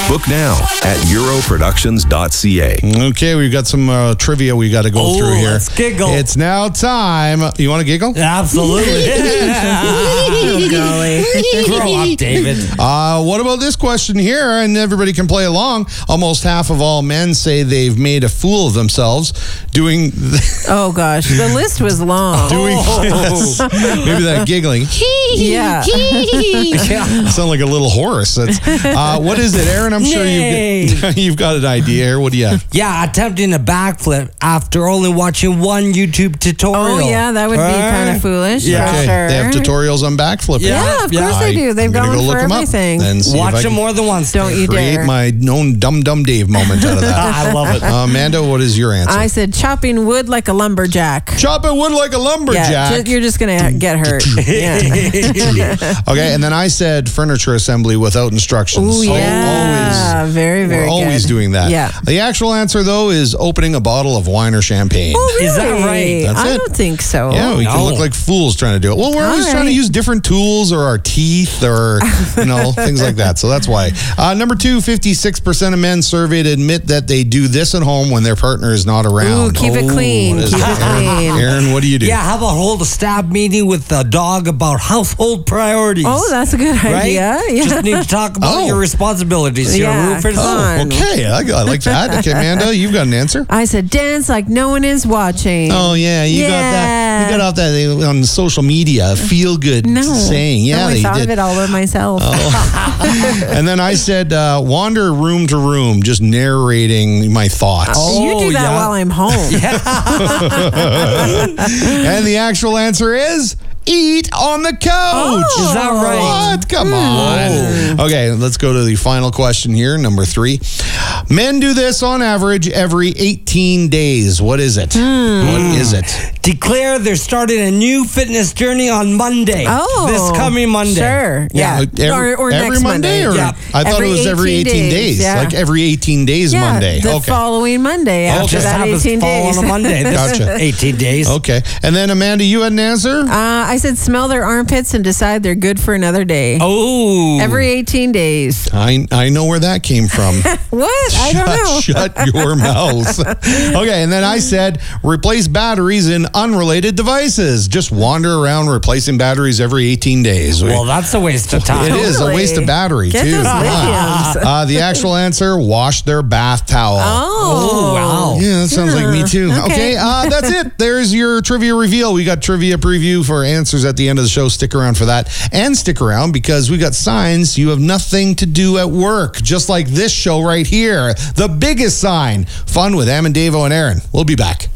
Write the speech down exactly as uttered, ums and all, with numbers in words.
Book now at euro productions dot c a. Okay, we've got some uh, trivia we got to go Oh, through here. let's giggle. It's now time. You want to giggle? Absolutely. Oh, golly. Grow up, David. Uh, what about this question here? And everybody can play along. Almost half of all men say they've made a fool of themselves doing Oh, gosh. The list was long. doing this. Maybe that giggling. Yeah. Yeah. Sound like a little horse. That's, uh, what is it, Aaron? I'm sure you've got, you've got an idea here. What do you have? Yeah, attempting a backflip after only watching one YouTube tutorial. Oh, yeah, that would be Right? kind of foolish. Yeah. For Okay, sure. they have tutorials on backflipping. Yeah. Yeah, of Yeah. course they do. They've I'm got gonna one go for look them everything. up and see Watch if I them can more than once. Don't you create dare. my own Dum Dum Dave moment out of that. I love it. Uh, Amanda, what is your answer? I said chopping wood like a lumberjack. Chopping wood like a Yeah, lumberjack. ju- you're just going to get hurt. Yeah. Okay, and then I said furniture assembly without instructions. Ooh, yeah. Always, very, very we're always good. doing that. Yeah. The actual answer, though, is opening a bottle of wine or champagne. Oh, really? Is that right? That's I it. don't think so. Yeah, we can No. look like fools trying to do it. Well, we're All always trying to right. use different tools or our teeth or, you know, things like that. So that's why. Uh, number two, fifty-six percent of men surveyed admit that they do this at home when their partner is not around. Ooh, keep it clean. What is Keep it? it clean. Aaron, what do you do? Yeah, how about hold a staff meeting with the dog about household priorities? Oh, that's a good right? idea. Yeah. Just need to talk about Oh. your responsibilities. Your Yeah, roof is come on. on. Okay, I, I like that. Okay, Amanda, you've got an answer. I said dance like no one is watching. Oh yeah, you got that. You Yeah. got off that on social media. Feel good No. saying. Yeah, I they thought did. of it all by myself. And then I said, uh, wander room to room, just narrating my thoughts. Oh. you do that yeah. while I'm home. And the actual answer is eat on the couch. Oh. Is that right? What? Come on. Okay, let's go to the final question here, number three. Men do this on average every eighteen days. What is it? What is it? Declare they're starting a new fitness journey on Monday. Oh, This coming Monday. Sure. Yeah. Uh, every, or or every next Monday? Monday. Or Yeah. I thought Every it was every eighteen eighteen days. days, yeah. Like every eighteen days Yeah, Monday. the Okay. following Monday Oh, after just that happens to eighteen fall days. on a Monday. This Gotcha. eighteen days. Okay. And then Amanda, you had an answer? Uh, I said smell their armpits and decide they're good for another day. Oh. Every eighteen days. I I know where that came from. What? I don't know. Shut your mouth. Okay, and then I said replace batteries in unrelated devices. Just wander around replacing batteries every eighteen days. We- Well, that's a waste of time. it is a Totally. waste of battery Get too. those Come on. lithiums. Uh, the actual answer: wash their bath towel. Oh. wow. Yeah, that sounds like me too. Okay, Okay. uh, that's it. There's your trivia reveal. We got trivia preview for answers at the end of the show. Stick around for that. And stick around because we got signs you have nothing to do at work. Just like this show right here. The biggest sign. Fun with Am and Davo and Aaron. We'll be back.